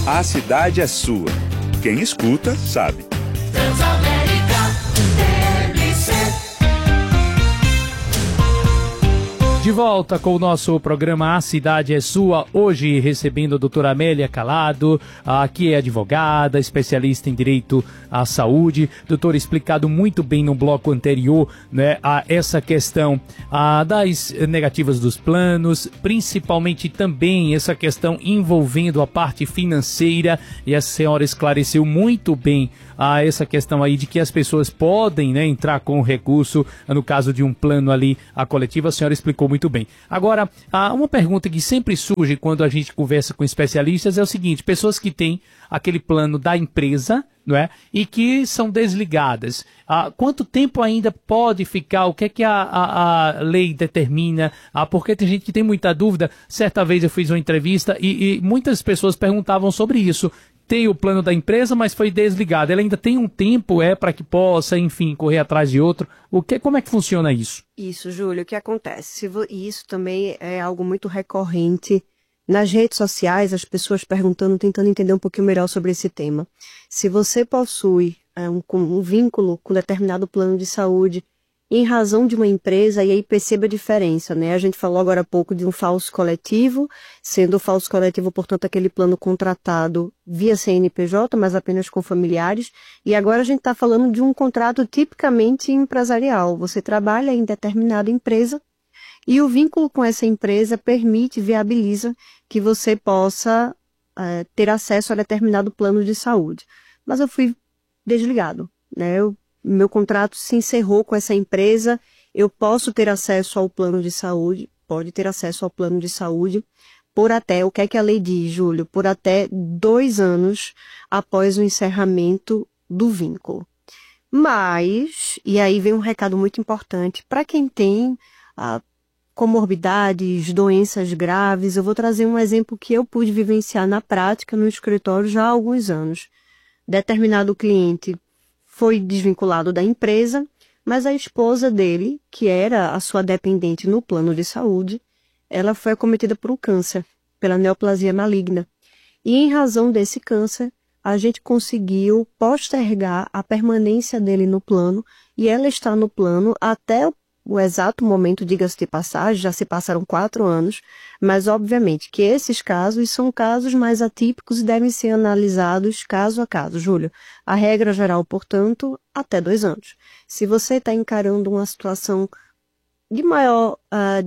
A cidade é sua. Quem escuta, sabe. De volta com o nosso programa A Cidade é Sua, hoje recebendo a doutora Amélia Calado, que é advogada, especialista em direito à saúde. Doutora, explicado muito bem no bloco anterior, né, essa questão das negativas dos planos, principalmente também essa questão envolvendo a parte financeira, e a senhora esclareceu muito bem essa questão aí de que as pessoas podem, né, entrar com recurso no caso de um plano ali, a coletiva, a senhora explicou muito bem. Agora, uma pergunta que sempre surge quando a gente conversa com especialistas é o seguinte: pessoas que têm aquele plano da empresa, não é? E que são desligadas. Quanto tempo ainda pode ficar? O que é que a lei determina? Porque tem gente que tem muita dúvida. Certa vez eu fiz uma entrevista e muitas pessoas perguntavam sobre isso. Tem o plano da empresa, mas foi desligado. Ela ainda tem um tempo, para que possa, enfim, correr atrás de outro. Como é que funciona isso? Isso, Júlio, o que acontece? E isso também é algo muito recorrente nas redes sociais, as pessoas perguntando, tentando entender um pouquinho melhor sobre esse tema. Se você possui um vínculo com determinado plano de saúde em razão de uma empresa, e aí perceba a diferença, né? A gente falou agora há pouco de um falso coletivo, sendo o falso coletivo, portanto, aquele plano contratado via CNPJ, mas apenas com familiares, e agora a gente está falando de um contrato tipicamente empresarial. Você trabalha em determinada empresa, e o vínculo com essa empresa permite, viabiliza que você possa ter acesso a determinado plano de saúde. Mas eu fui desligado, né? Meu contrato se encerrou com essa empresa, eu posso ter acesso ao plano de saúde, pode ter acesso ao plano de saúde por até, o que é que a lei diz, Júlio? Por até 2 anos após o encerramento do vínculo. Mas, e aí vem um recado muito importante, para quem tem comorbidades, doenças graves, eu vou trazer um exemplo que eu pude vivenciar na prática no escritório já há alguns anos. Determinado cliente foi desvinculado da empresa, mas a esposa dele, que era a sua dependente no plano de saúde, ela foi acometida por um câncer, pela neoplasia maligna. E em razão desse câncer, a gente conseguiu postergar a permanência dele no plano, e ela está no plano até o exato momento, diga-se de passagem, já se passaram 4 anos, mas obviamente que esses casos são casos mais atípicos e devem ser analisados caso a caso, Júlio. A regra geral, portanto, até 2 anos. Se você está encarando uma situação de maior,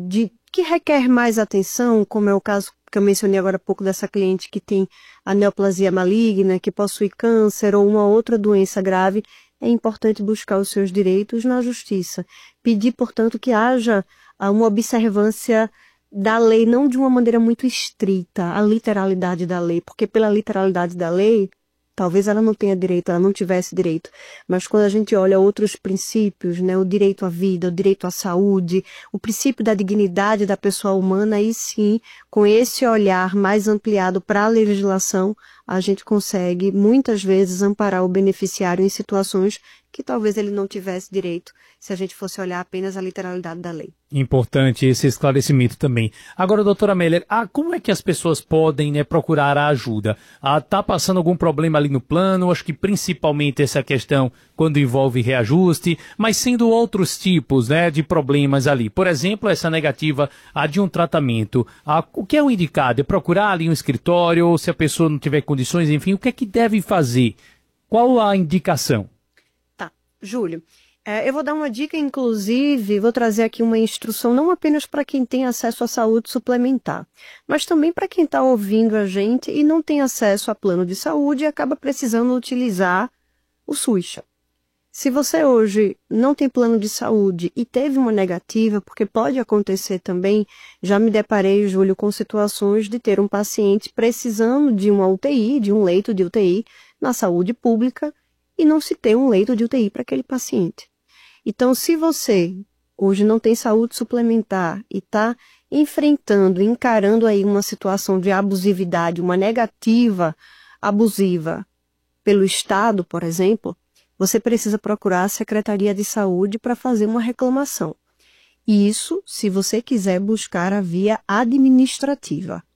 que requer mais atenção, como é o caso que eu mencionei agora há pouco dessa cliente que tem a neoplasia maligna, que possui câncer ou uma outra doença grave, é importante buscar os seus direitos na justiça. Pedir, portanto, que haja uma observância da lei, não de uma maneira muito estrita, a literalidade da lei, porque pela literalidade da lei, talvez ela não tenha direito, ela não tivesse direito, mas quando a gente olha outros princípios, né, o direito à vida, o direito à saúde, o princípio da dignidade da pessoa humana, aí sim, com esse olhar mais ampliado para a legislação, a gente consegue muitas vezes amparar o beneficiário em situações que talvez ele não tivesse direito se a gente fosse olhar apenas a literalidade da lei. Importante esse esclarecimento também. Agora, doutora Amélia, como é que as pessoas podem, né, procurar a ajuda? Tá passando algum problema ali no plano? Acho que principalmente essa questão quando envolve reajuste, mas sendo outros tipos, né, de problemas ali. Por exemplo, essa negativa de um tratamento. O que é o indicado? É procurar ali um escritório, ou se a pessoa não tiver condições, enfim, o que é que deve fazer? Qual a indicação? Tá, Júlio. Eu vou dar uma dica, inclusive, vou trazer aqui uma instrução não apenas para quem tem acesso à saúde suplementar, mas também para quem está ouvindo a gente e não tem acesso a plano de saúde e acaba precisando utilizar o SUS. Se você hoje não tem plano de saúde e teve uma negativa, porque pode acontecer também, já me deparei, Júlio, com situações de ter um paciente precisando de uma UTI, de um leito de UTI na saúde pública e não se ter um leito de UTI para aquele paciente. Então, se você hoje não tem saúde suplementar e está enfrentando, encarando aí uma situação de abusividade, uma negativa abusiva pelo Estado, por exemplo, você precisa procurar a Secretaria de Saúde para fazer uma reclamação. Isso, se você quiser buscar a via administrativa.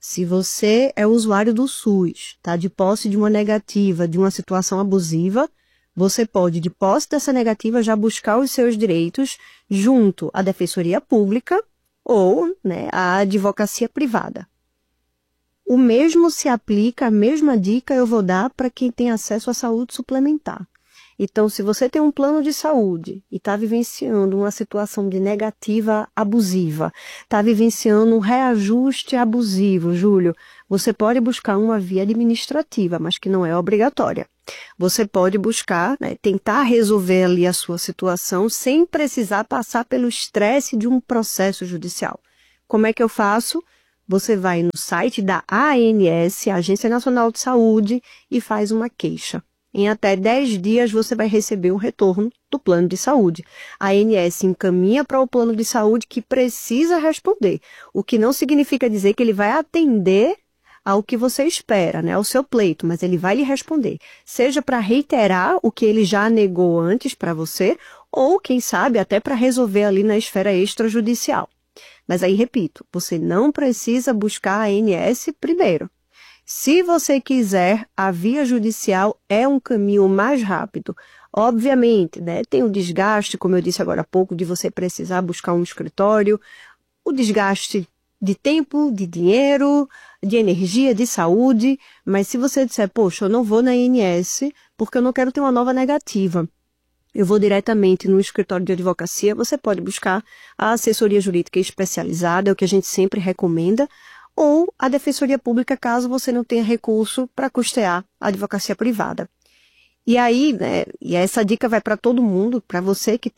Se você é usuário do SUS, está de posse de uma negativa, de uma situação abusiva, você pode, de posse dessa negativa, já buscar os seus direitos junto à Defensoria Pública ou, né, à advocacia privada. O mesmo se aplica, a mesma dica eu vou dar para quem tem acesso à saúde suplementar. Então, se você tem um plano de saúde e está vivenciando uma situação de negativa abusiva, está vivenciando um reajuste abusivo, Júlio, você pode buscar uma via administrativa, mas que não é obrigatória. Você pode buscar, né, tentar resolver ali a sua situação sem precisar passar pelo estresse de um processo judicial. Como é que eu faço? Você vai no site da ANS, Agência Nacional de Saúde, e faz uma queixa. Em até 10 dias você vai receber um retorno do plano de saúde. A ANS encaminha para o plano de saúde que precisa responder, o que não significa dizer que ele vai atender ao que você espera, né, ao seu pleito, mas ele vai lhe responder, seja para reiterar o que ele já negou antes para você, ou, quem sabe, até para resolver ali na esfera extrajudicial. Mas aí, repito, você não precisa buscar a ANS primeiro. Se você quiser, a via judicial é um caminho mais rápido. Obviamente, né, tem o desgaste, como eu disse agora há pouco, de você precisar buscar um escritório, o desgaste de tempo, de dinheiro, de energia, de saúde, mas se você disser, poxa, eu não vou na ANS porque eu não quero ter uma nova negativa, eu vou diretamente no escritório de advocacia, você pode buscar a assessoria jurídica especializada, é o que a gente sempre recomenda, ou a Defensoria Pública, caso você não tenha recurso para custear a advocacia privada. E aí, né, e essa dica vai para todo mundo, para você que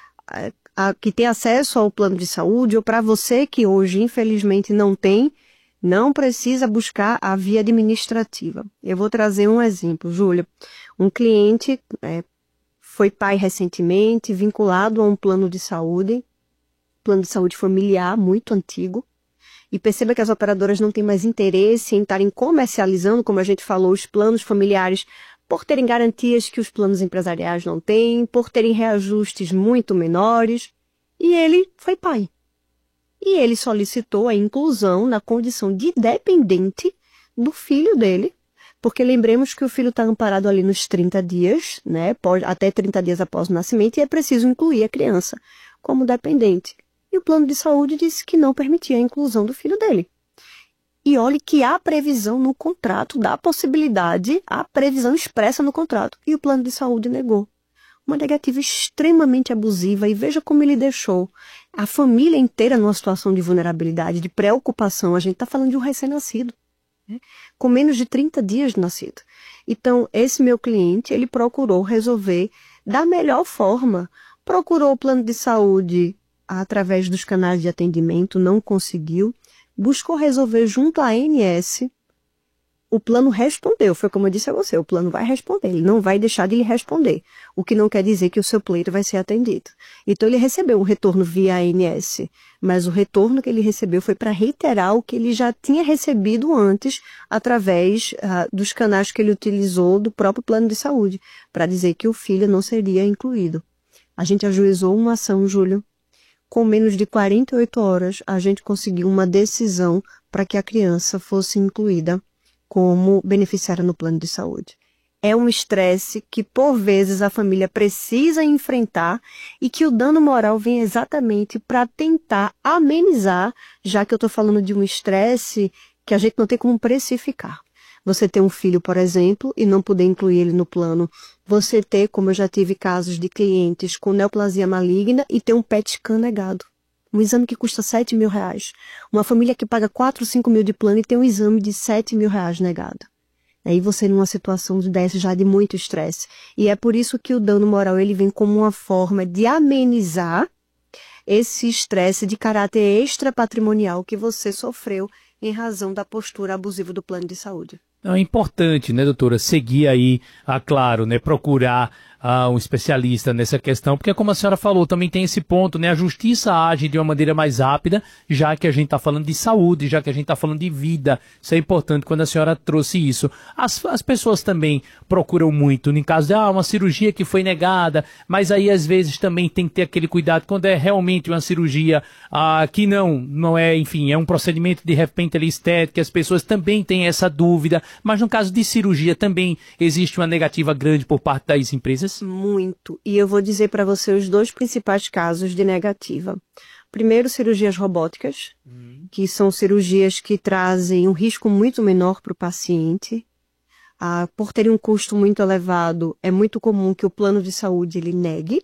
que tem acesso ao plano de saúde, ou para você que hoje, infelizmente, não tem, não precisa buscar a via administrativa. Eu vou trazer um exemplo, Júlia. Um cliente foi pai recentemente, vinculado a um plano de saúde familiar muito antigo, e perceba que as operadoras não têm mais interesse em estarem comercializando, como a gente falou, os planos familiares, por terem garantias que os planos empresariais não têm, por terem reajustes muito menores. E ele foi pai. E ele solicitou a inclusão na condição de dependente do filho dele, porque lembremos que o filho está amparado ali nos 30 dias, né, até 30 dias após o nascimento, e é preciso incluir a criança como dependente. E o plano de saúde disse que não permitia a inclusão do filho dele. E olhe que há previsão no contrato, dá possibilidade, há previsão expressa no contrato. E o plano de saúde negou. Uma negativa extremamente abusiva, e veja como ele deixou a família inteira numa situação de vulnerabilidade, de preocupação. A gente está falando de um recém-nascido, né, com menos de 30 dias de nascido. Então, esse meu cliente, ele procurou resolver da melhor forma. Procurou o plano de saúde através dos canais de atendimento, não conseguiu, buscou resolver junto à ANS, o plano respondeu, foi como eu disse a você, o plano vai responder, ele não vai deixar de lhe responder, o que não quer dizer que o seu pleito vai ser atendido. Então ele recebeu um retorno via ANS, mas o retorno que ele recebeu foi para reiterar o que ele já tinha recebido antes, através dos canais que ele utilizou do próprio plano de saúde, para dizer que o filho não seria incluído. A gente ajuizou uma ação, Júlio. Com menos de 48 horas, a gente conseguiu uma decisão para que a criança fosse incluída como beneficiária no plano de saúde. É um estresse que, por vezes, a família precisa enfrentar e que o dano moral vem exatamente para tentar amenizar, já que eu estou falando de um estresse que a gente não tem como precificar. Você ter um filho, por exemplo, e não poder incluir ele no plano. Você ter, como eu já tive casos de clientes com neoplasia maligna e ter um PET scan negado. Um exame que custa R$7.000. Uma família que paga 4, 5 mil de plano e tem um exame de R$7.000 negado. Aí você numa situação dessa já de muito estresse. E é por isso que o dano moral ele vem como uma forma de amenizar esse estresse de caráter extrapatrimonial que você sofreu em razão da postura abusiva do plano de saúde. Não, é importante, né, doutora, seguir aí, claro, né, procurar um especialista nessa questão, porque como a senhora falou, também tem esse ponto, né, a justiça age de uma maneira mais rápida, já que a gente está falando de saúde, já que a gente está falando de vida. Isso é importante quando a senhora trouxe isso. As pessoas também procuram muito, em caso de uma cirurgia que foi negada, mas aí às vezes também tem que ter aquele cuidado quando é realmente uma cirurgia que não é, enfim, é um procedimento de repente ali estético, as pessoas também têm essa dúvida, mas no caso de cirurgia também existe uma negativa grande por parte das empresas? Muito. E eu vou dizer para você os 2 principais casos de negativa. Primeiro, cirurgias robóticas, que são cirurgias que trazem um risco muito menor para o paciente. Por terem um custo muito elevado, é muito comum que o plano de saúde ele negue.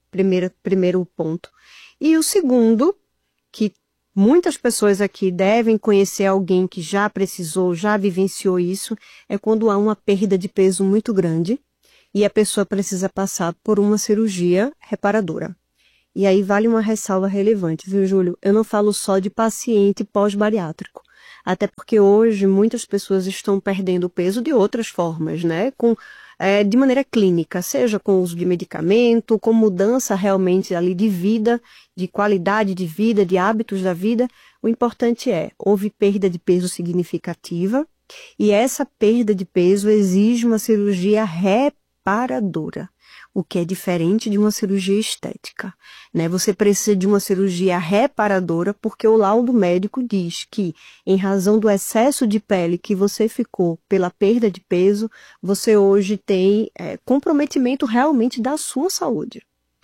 Primeiro ponto. E o segundo, que muitas pessoas aqui devem conhecer alguém que já precisou, já vivenciou isso, é quando há uma perda de peso muito grande e a pessoa precisa passar por uma cirurgia reparadora. E aí vale uma ressalva relevante, viu, Júlio? Eu não falo só de paciente pós-bariátrico, até porque hoje muitas pessoas estão perdendo peso de outras formas, né? De maneira clínica, seja com uso de medicamento, com mudança realmente ali de vida, de qualidade de vida, de hábitos da vida. O importante houve perda de peso significativa e essa perda de peso exige uma cirurgia reparadora, o que é diferente de uma cirurgia estética, né? Você precisa de uma cirurgia reparadora porque o laudo médico diz que, em razão do excesso de pele que você ficou pela perda de peso, você hoje tem comprometimento realmente da sua saúde.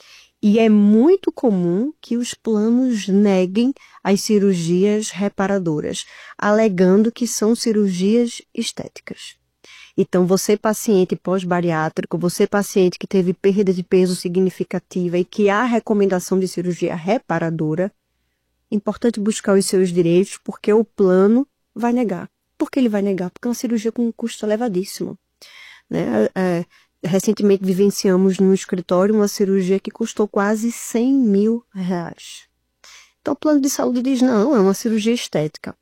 E é muito comum que os planos neguem as cirurgias reparadoras, alegando que são cirurgias estéticas. Então, você paciente pós-bariátrico, você paciente que teve perda de peso significativa e que há recomendação de cirurgia reparadora, é importante buscar os seus direitos porque o plano vai negar. Por que ele vai negar? Porque é uma cirurgia com um custo elevadíssimo, né? Recentemente vivenciamos no escritório uma cirurgia que custou quase R$100 mil. Então, o plano de saúde diz, não, é uma cirurgia estética,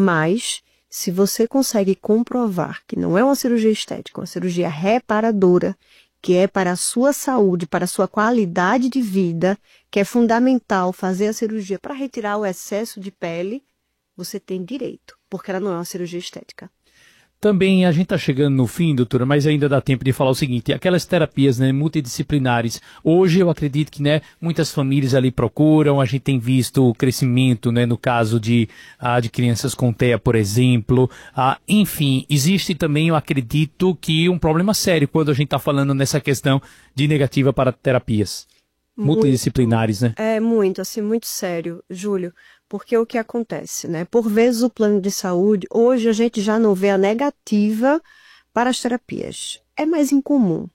mas se você consegue comprovar que não é uma cirurgia estética, é uma cirurgia reparadora, que é para a sua saúde, para a sua qualidade de vida, que é fundamental fazer a cirurgia para retirar o excesso de pele, você tem direito, porque ela não é uma cirurgia estética. Também a gente está chegando no fim, doutora, mas ainda dá tempo de falar o seguinte, aquelas terapias, né, multidisciplinares, hoje eu acredito que, né, muitas famílias ali procuram, a gente tem visto o crescimento, né, no caso de crianças com TEA, por exemplo, enfim, existe também, eu acredito, que um problema sério quando a gente está falando nessa questão de negativa para terapias multidisciplinares, né? Muito sério, Júlio. Porque o que acontece, né? Por vezes o plano de saúde, hoje a gente já não vê a negativa para as terapias. É mais incomum.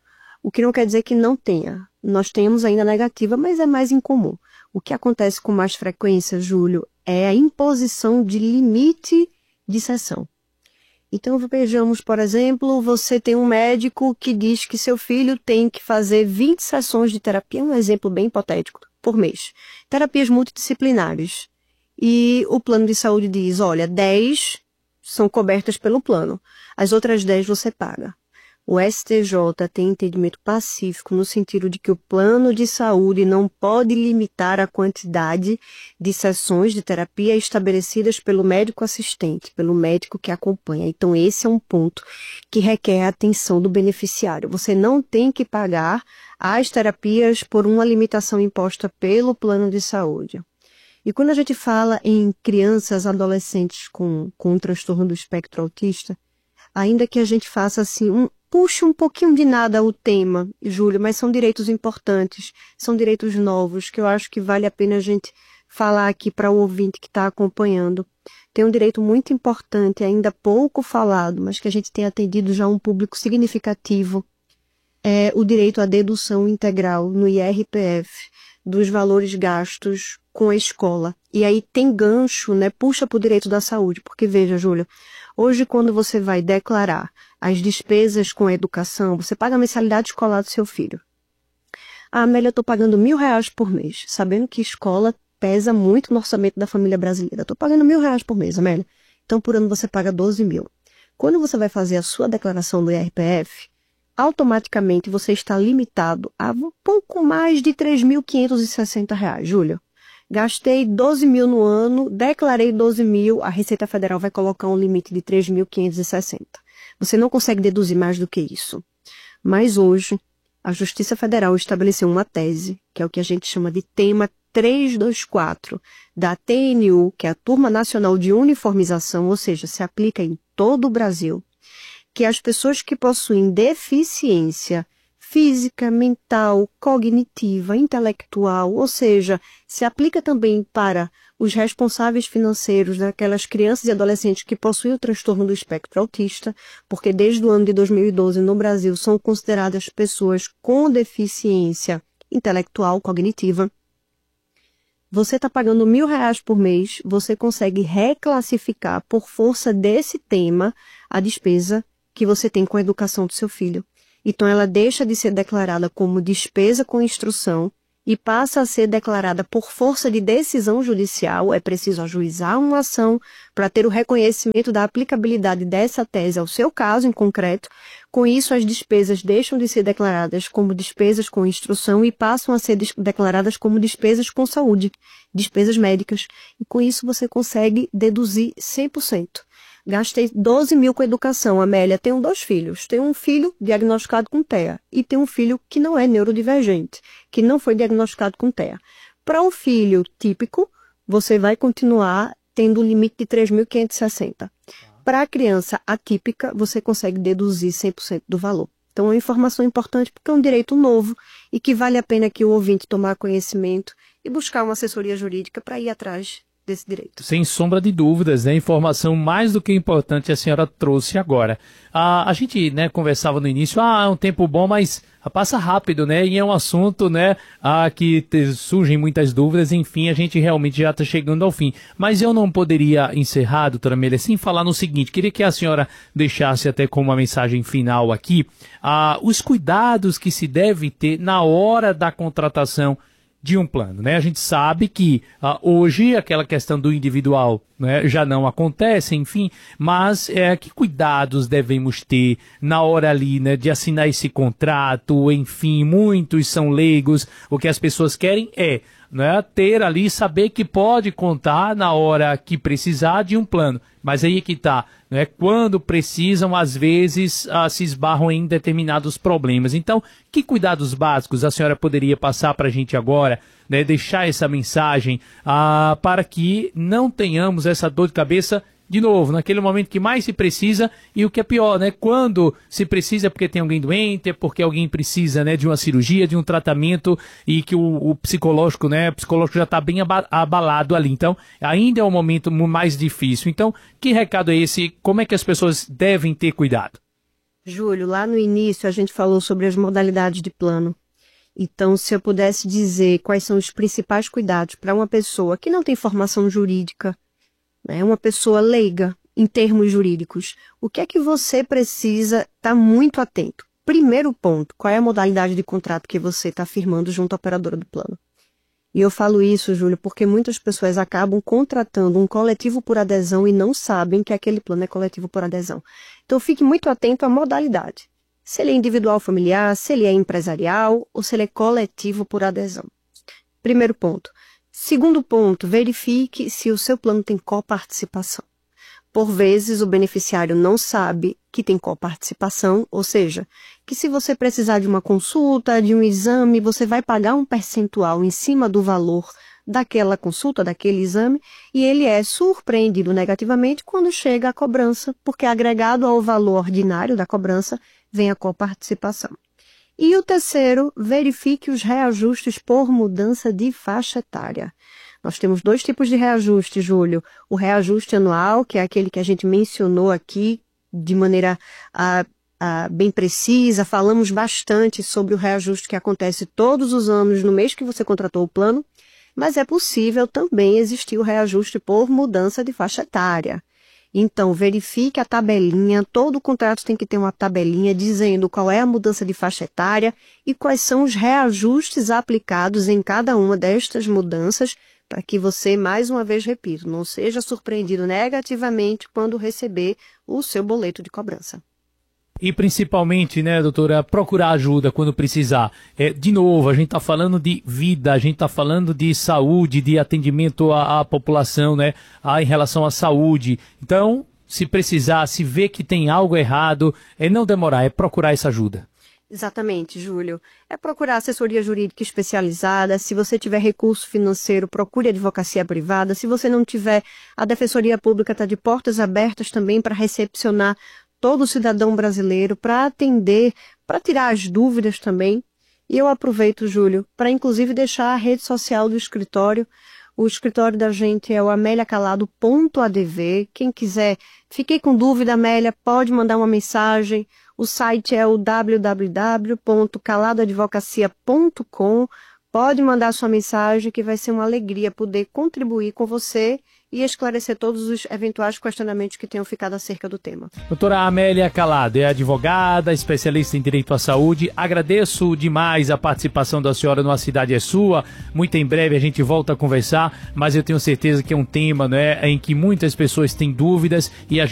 O que não quer dizer que não tenha. Nós temos ainda a negativa, mas é mais incomum. O que acontece com mais frequência, Júlio, é a imposição de limite de sessão. Então, vejamos, por exemplo, você tem um médico que diz que seu filho tem que fazer 20 sessões de terapia, um exemplo bem hipotético, por mês. Terapias multidisciplinares. E o plano de saúde diz, olha, 10 são cobertas pelo plano. As outras 10 você paga. O STJ tem entendimento pacífico no sentido de que o plano de saúde não pode limitar a quantidade de sessões de terapia estabelecidas pelo médico assistente, pelo médico que acompanha. Então, esse é um ponto que requer a atenção do beneficiário. Você não tem que pagar as terapias por uma limitação imposta pelo plano de saúde. E quando a gente fala em crianças, adolescentes com um transtorno do espectro autista, ainda que a gente faça assim, puxe um pouquinho de nada o tema, Júlio, mas são direitos importantes, são direitos novos, que eu acho que vale a pena a gente falar aqui para o ouvinte que está acompanhando. Tem um direito muito importante, ainda pouco falado, mas que a gente tem atendido já um público significativo, é o direito à dedução integral no IRPF dos valores gastos com a escola. E aí tem gancho, né? Puxa para o direito da saúde, porque veja, Júlio, hoje quando você vai declarar as despesas com a educação, você paga a mensalidade escolar do seu filho. Amélia, eu estou pagando R$1.000 por mês, sabendo que escola pesa muito no orçamento da família brasileira. Estou pagando R$1.000 por mês, Amélia. Então, por ano você paga 12 mil. Quando você vai fazer a sua declaração do IRPF, automaticamente você está limitado a um pouco mais de R$ 3.560, Júlia. Gastei 12 mil no ano, declarei 12 mil, a Receita Federal vai colocar um limite de 3.560. Você não consegue deduzir mais do que isso. Mas hoje, a Justiça Federal estabeleceu uma tese, que é o que a gente chama de tema 324 da TNU, que é a Turma Nacional de Uniformização, ou seja, se aplica em todo o Brasil, que as pessoas que possuem deficiência física, mental, cognitiva, intelectual, ou seja, se aplica também para os responsáveis financeiros daquelas crianças e adolescentes que possuem o transtorno do espectro autista, porque desde o ano de 2012 no Brasil são consideradas pessoas com deficiência intelectual, cognitiva. Você está pagando R$ 1.000 por mês, você consegue reclassificar por força desse tema a despesa que você tem com a educação do seu filho. Então, ela deixa de ser declarada como despesa com instrução e passa a ser declarada por força de decisão judicial. É preciso ajuizar uma ação para ter o reconhecimento da aplicabilidade dessa tese ao seu caso em concreto. Com isso, as despesas deixam de ser declaradas como despesas com instrução e passam a ser declaradas como despesas com saúde, despesas médicas. E com isso, você consegue deduzir 100%. Gastei 12 mil com educação. Amélia, tenho 2 filhos. Tenho um filho diagnosticado com TEA e tenho um filho que não é neurodivergente, que não foi diagnosticado com TEA. Para um filho típico, você vai continuar tendo o limite de 3.560. Para a criança atípica, você consegue deduzir 100% do valor. Então, é uma informação importante porque é um direito novo e que vale a pena que o ouvinte tomar conhecimento e buscar uma assessoria jurídica para ir atrás desse direito. Sem sombra de dúvidas, né? Informação mais do que importante a senhora trouxe agora. A gente, né, conversava no início, é um tempo bom, mas passa rápido, né? E é um assunto, né, que surgem muitas dúvidas, enfim, a gente realmente já está chegando ao fim. Mas eu não poderia encerrar, doutora Amélia, sem falar no seguinte, queria que a senhora deixasse até como uma mensagem final aqui, os cuidados que se deve ter na hora da contratação de um plano, né? A gente sabe que hoje aquela questão do individual, né, já não acontece, enfim, mas que cuidados devemos ter na hora ali, né, de assinar esse contrato, enfim, muitos são leigos, o que as pessoas querem né, ter ali, saber que pode contar na hora que precisar de um plano, mas aí que está, né, quando precisam, às vezes se esbarram em determinados problemas. Então, que cuidados básicos a senhora poderia passar para a gente agora, né, deixar essa mensagem para que não tenhamos essa dor de cabeça de novo, naquele momento que mais se precisa, e o que é pior, né? Quando se precisa porque tem alguém doente, é porque alguém precisa, né, de uma cirurgia, de um tratamento, e que o psicológico, né? O psicológico já está bem abalado ali. Então, ainda é um momento mais difícil. Então, que recado é esse? Como é que as pessoas devem ter cuidado? Júlio, lá no início a gente falou sobre as modalidades de plano. Então, se eu pudesse dizer quais são os principais cuidados para uma pessoa que não tem formação jurídica, é uma pessoa leiga em termos jurídicos, o que é que você precisa estar muito atento? Primeiro ponto, qual é a modalidade de contrato que você está firmando junto à operadora do plano? E eu falo isso, Júlio, porque muitas pessoas acabam contratando um coletivo por adesão e não sabem que aquele plano é coletivo por adesão. Então, fique muito atento à modalidade. Se ele é individual familiar, se ele é empresarial ou se ele é coletivo por adesão. Primeiro ponto. Segundo ponto, verifique se o seu plano tem coparticipação. Por vezes, o beneficiário não sabe que tem coparticipação, ou seja, que se você precisar de uma consulta, de um exame, você vai pagar um percentual em cima do valor daquela consulta, daquele exame, e ele é surpreendido negativamente quando chega a cobrança, porque agregado ao valor ordinário da cobrança vem a coparticipação. E o terceiro, verifique os reajustes por mudança de faixa etária. Nós temos 2 tipos de reajuste, Júlio. O reajuste anual, que é aquele que a gente mencionou aqui de maneira bem precisa. Falamos bastante sobre o reajuste que acontece todos os anos no mês que você contratou o plano, mas é possível também existir o reajuste por mudança de faixa etária. Então, verifique a tabelinha, todo contrato tem que ter uma tabelinha dizendo qual é a mudança de faixa etária e quais são os reajustes aplicados em cada uma destas mudanças para que você, mais uma vez repito, não seja surpreendido negativamente quando receber o seu boleto de cobrança. E principalmente, né, doutora, procurar ajuda quando precisar. De novo, a gente está falando de vida, a gente está falando de saúde, de atendimento à população, né, em relação à saúde. Então, se precisar, se ver que tem algo errado, é não demorar, é procurar essa ajuda. Exatamente, Júlio. É procurar assessoria jurídica especializada. Se você tiver recurso financeiro, procure advocacia privada. Se você não tiver, a Defensoria Pública está de portas abertas também para recepcionar todo cidadão brasileiro, para atender, para tirar as dúvidas também. E eu aproveito, Júlio, para inclusive deixar a rede social do escritório. O escritório da gente é o ameliacalado.adv. Quem quiser, fiquei com dúvida, Amélia, pode mandar uma mensagem. O site é o www.caladoadvocacia.com. Pode mandar sua mensagem, que vai ser uma alegria poder contribuir com você e esclarecer todos os eventuais questionamentos que tenham ficado acerca do tema. Doutora Amélia Calado é advogada, especialista em direito à saúde. Agradeço demais a participação da senhora no A Cidade é Sua. Muito em breve a gente volta a conversar, mas eu tenho certeza que é um tema, né, em que muitas pessoas têm dúvidas e a